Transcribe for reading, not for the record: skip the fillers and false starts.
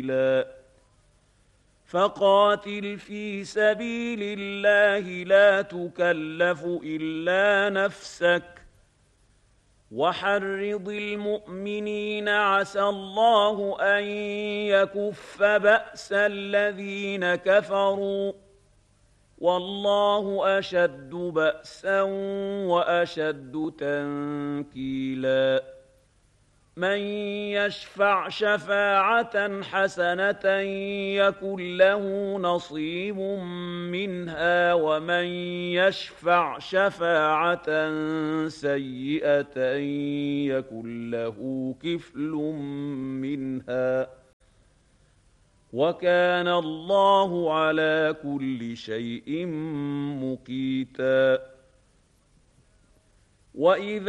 سبيلا فقاتل في سبيل الله لا تكلف إلا نفسك وحرض المؤمنين عسى الله أن يكف بأس الذين كفروا والله أشد بأسا وأشد تنكيلا من يشفع شفاعة حسنة يكن له نصيب منها ومن يشفع شفاعة سيئة يكن له كفل منها وكان الله على كل شيء مقيتا. وإذا